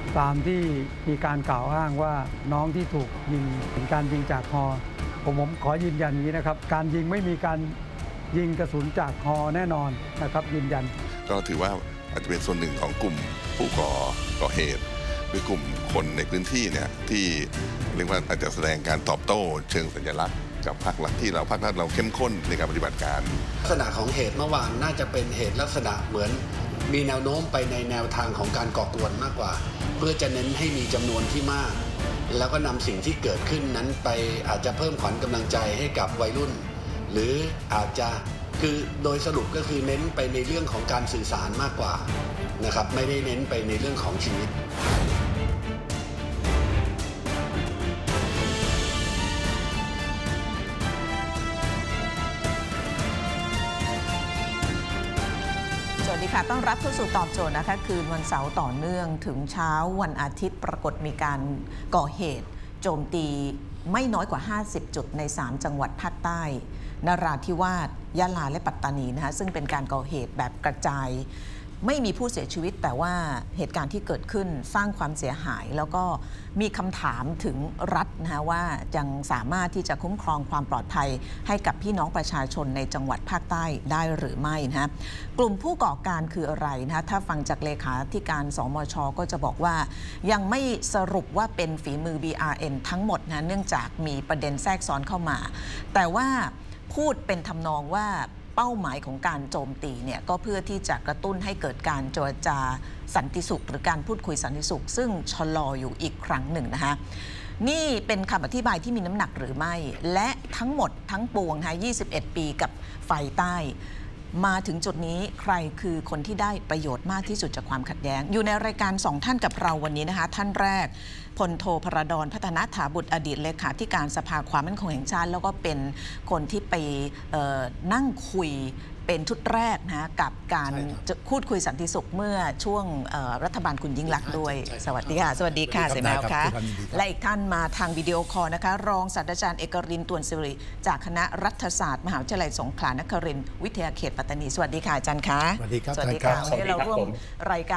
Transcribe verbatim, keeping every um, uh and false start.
ตามที่มีการกล่าวอ้างว่าน้องที่ถูกยิงเป็นการยิงจากฮอผมผมขอยืนยันนี้นะครับการยิงไม่มีการยิงกระสุนจากฮอแน่นอนนะครับยืนยันก็ถือว่าอาจจะเป็นส่วนหนึ่งของกลุ่มผู้ก่อก่อเหตุหรือกลุ่มคนในพื้นที่เนี่ยที่เรียกว่าอาจจะแสดงการตอบโต้เชิงสัญลักษณ์กับภาครัฐที่เราภาครัฐเราเข้มข้นในการปฏิบัติการลักษณะของเหตุเมื่อวานน่าจะเป็นเหตุลักษณะเหมือนมีแนวโน้มไปในแนวทางของการก่อกวนมากกว่าเพื่อจะเน้นให้มีจำนวนที่มากแล้วก็นำสิ่งที่เกิดขึ้นนั้นไปอาจจะเพิ่มขวัญกำลังใจให้กับวัยรุ่นหรืออาจจะคือโดยสรุปก็คือเน้นไปในเรื่องของการสื่อสารมากกว่านะครับไม่ได้เน้นไปในเรื่องของชีวิตสวัสดีค่ะต้อนรับเข้าสู่ตอบโจทย์นะคะคืนวันเสาร์ต่อเนื่องถึงเช้าวันอาทิตย์ปรากฏมีการก่อเหตุโจมตีไม่น้อยกว่าห้าสิบจุดในสามจังหวัดภาคใต้นราธิวาสยะลาและปัตตานีนะคะซึ่งเป็นการก่อเหตุแบบกระจายไม่มีผู้เสียชีวิตแต่ว่าเหตุการณ์ที่เกิดขึ้นสร้างความเสียหายแล้วก็มีคำถามถึงรัฐนะคะว่ายังสามารถที่จะคุ้มครองความปลอดภัยให้กับพี่น้องประชาชนในจังหวัดภาคใต้ได้หรือไม่นะกลุ่มผู้ก่อการคืออะไรนะถ้าฟังจากเลขาธิการสมช.ก็จะบอกว่ายังไม่สรุปว่าเป็นฝีมือ บี อาร์ เอ็น ทั้งหมดนะเนื่องจากมีประเด็นแทรกซ้อนเข้ามาแต่ว่าพูดเป็นทำนองว่าเป้าหมายของการโจมตีเนี่ยก็เพื่อที่จะกระตุ้นให้เกิดการเจรจาสันติสุขหรือการพูดคุยสันติสุขซึ่งชะลออยู่อีกครั้งหนึ่งนะคะนี่เป็นคำอธิบายที่มีน้ำหนักหรือไม่และทั้งหมดทั้งปวงนะคะยี่สิบเอ็ดปีกับไฟใต้มาถึงจุดนี้ใครคือคนที่ได้ประโยชน์มากที่สุดจากความขัดแย้งอยู่ในรายการสองท่านกับเราวันนี้นะคะท่านแรกพลโทพระดรพัฒนาถาบุตรอดีตเลขาธิการสภาความมั่นคงแห่งชาติแล้วก็เป็นคนที่ไปนั่งคุยเป็นชุดแรกนะกับการพูดคุยสันติสุขเมื่อช่วงรัฐบาลคุณยิ่งลักษณ์ด้วยสวัสดีค่ะสวัสดีค่ะเสมาค่ะและอีกท่านมาทางวิดีโอคอลนะคะรองศาสตราจารย์เอกรินทร์ ตวนสิริจากคณะรัฐศาสตร์มหาวิทยาลัยสงขลานครินทร์วิทยาเขตปัตตานีสวัสดีค่ะอาจารย์คะสวัสดีครับสวัสดีค่ะวันนี้เราร่วมรายการ